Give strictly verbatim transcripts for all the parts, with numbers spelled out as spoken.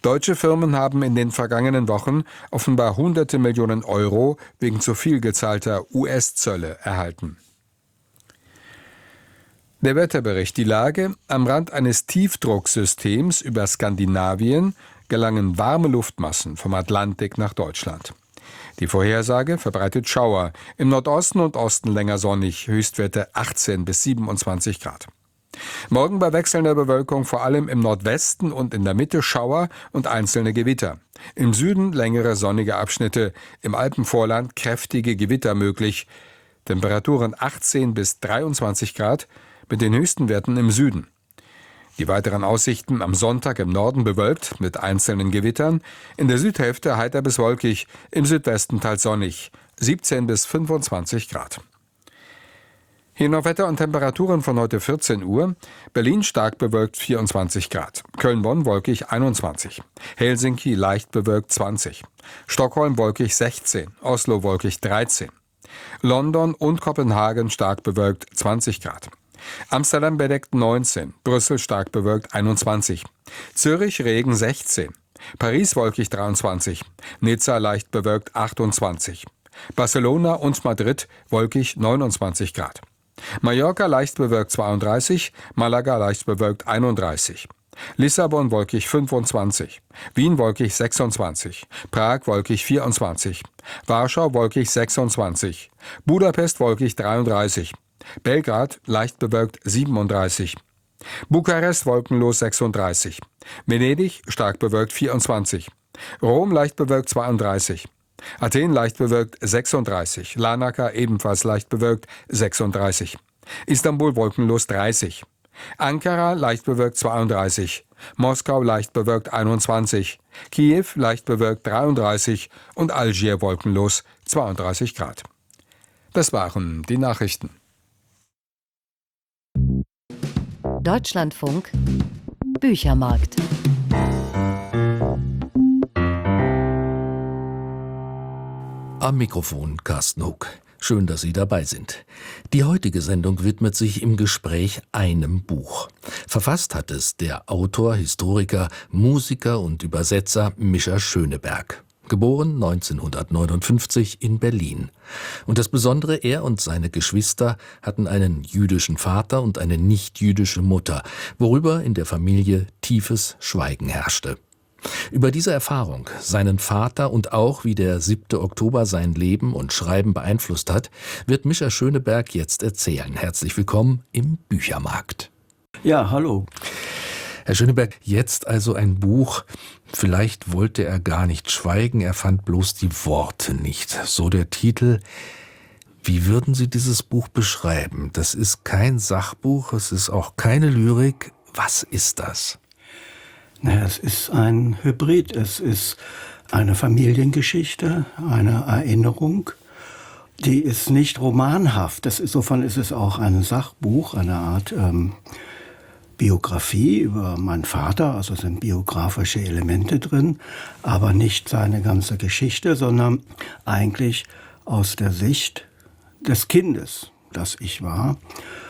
Deutsche Firmen haben in den vergangenen Wochen offenbar hunderte Millionen Euro wegen zu viel gezahlter U S-Zölle erhalten. Der Wetterbericht: Die Lage: Am Rand eines Tiefdrucksystems über Skandinavien gelangen warme Luftmassen vom Atlantik nach Deutschland. Die Vorhersage verbreitet Schauer, im Nordosten und Osten länger sonnig, Höchstwerte achtzehn bis siebenundzwanzig Grad. Morgen bei wechselnder Bewölkung vor allem im Nordwesten und in der Mitte Schauer und einzelne Gewitter. Im Süden längere sonnige Abschnitte, im Alpenvorland kräftige Gewitter möglich. Temperaturen achtzehn bis dreiundzwanzig Grad, mit den höchsten Werten im Süden. Die weiteren Aussichten: am Sonntag im Norden bewölkt mit einzelnen Gewittern, in der Südhälfte heiter bis wolkig, im Südwesten teils sonnig, siebzehn bis fünfundzwanzig Grad. Hier noch Wetter und Temperaturen von heute vierzehn Uhr. Berlin stark bewölkt vierundzwanzig Grad. Köln-Bonn wolkig einundzwanzig. Helsinki leicht bewölkt zwanzig. Stockholm wolkig sechzehn. Oslo wolkig dreizehn. London und Kopenhagen stark bewölkt zwanzig Grad. Amsterdam bedeckt neunzehn. Brüssel stark bewölkt einundzwanzig. Zürich Regen sechzehn. Paris wolkig dreiundzwanzig. Nizza leicht bewölkt achtundzwanzig. Barcelona und Madrid wolkig neunundzwanzig Grad. Mallorca leicht bewölkt zweiunddreißig, Malaga leicht bewölkt einunddreißig. Lissabon wolkig fünfundzwanzig, Wien wolkig sechsundzwanzig, Prag wolkig vierundzwanzig, Warschau wolkig sechsundzwanzig, Budapest wolkig dreiunddreißig, Belgrad leicht bewölkt siebenunddreißig, Bukarest wolkenlos sechsunddreißig, Venedig stark bewölkt vierundzwanzig, Rom leicht bewölkt zweiunddreißig, Athen leicht bewölkt sechsunddreißig, Larnaca ebenfalls leicht bewölkt sechsunddreißig, Istanbul wolkenlos dreißig, Ankara leicht bewölkt zweiunddreißig, Moskau leicht bewölkt einundzwanzig, Kiew leicht bewölkt dreiunddreißig und Algier wolkenlos zweiunddreißig Grad. Das waren die Nachrichten. Deutschlandfunk Büchermarkt. Am Mikrofon Carsten Huck. Schön, dass Sie dabei sind. Die heutige Sendung widmet sich im Gespräch einem Buch. Verfasst hat es der Autor, Historiker, Musiker und Übersetzer Mischa Schöneberg. Geboren neunzehnhundertneunundfünfzig in Berlin. Und das Besondere: er und seine Geschwister hatten einen jüdischen Vater und eine nicht-jüdische Mutter, worüber in der Familie tiefes Schweigen herrschte. Über diese Erfahrung, seinen Vater und auch wie der siebte Oktober sein Leben und Schreiben beeinflusst hat, wird Mischa Schöneberg jetzt erzählen. Herzlich willkommen im Büchermarkt. Ja, hallo. Herr Schöneberg, jetzt also ein Buch. Vielleicht wollte er gar nicht schweigen, er fand bloß die Worte nicht. So der Titel. Wie würden Sie dieses Buch beschreiben? Das ist kein Sachbuch, es ist auch keine Lyrik. Was ist das? Naja, es ist ein Hybrid. Es ist eine Familiengeschichte, eine Erinnerung. Die ist nicht romanhaft. Das ist, insofern ist es auch ein Sachbuch, eine Art ähm, Biografie über meinen Vater. Also sind biografische Elemente drin, aber nicht seine ganze Geschichte, sondern eigentlich aus der Sicht des Kindes, das ich war.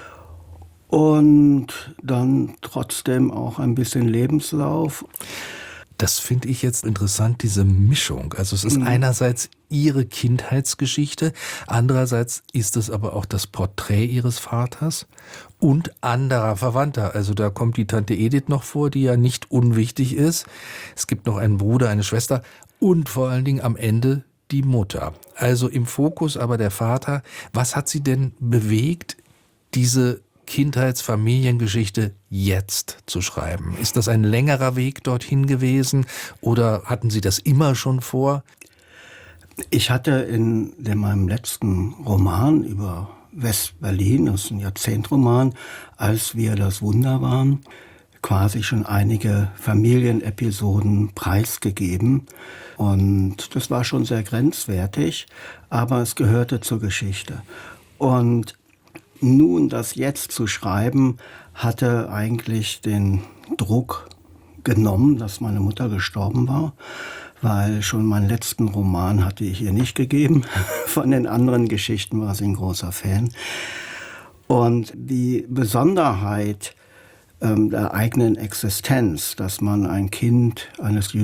Und dann trotzdem auch ein bisschen Lebenslauf. Das finde ich jetzt interessant, diese Mischung. Also es ist mhm. einerseits Ihre Kindheitsgeschichte, andererseits ist es aber auch das Porträt Ihres Vaters und anderer Verwandter. Also da kommt die Tante Edith noch vor, die ja nicht unwichtig ist. Es gibt noch einen Bruder, eine Schwester und vor allen Dingen am Ende die Mutter. Also im Fokus aber der Vater. Was hat Sie denn bewegt, diese Kindheitsfamiliengeschichte jetzt zu schreiben? Ist das ein längerer Weg dorthin gewesen oder hatten Sie das immer schon vor? Ich hatte in, in meinem letzten Roman über West-Berlin, das ist ein Jahrzehntroman, als wir das Wunder waren, quasi schon einige Familienepisoden preisgegeben. Und das war schon sehr grenzwertig, aber es gehörte zur Geschichte. Und nun das jetzt zu schreiben, hatte eigentlich den Druck genommen, dass meine Mutter gestorben war, weil schon meinen letzten Roman hatte ich ihr nicht gegeben. Von den anderen Geschichten war sie ein großer Fan. Und die Besonderheit ähm, der eigenen Existenz, dass man ein Kind eines jüdischen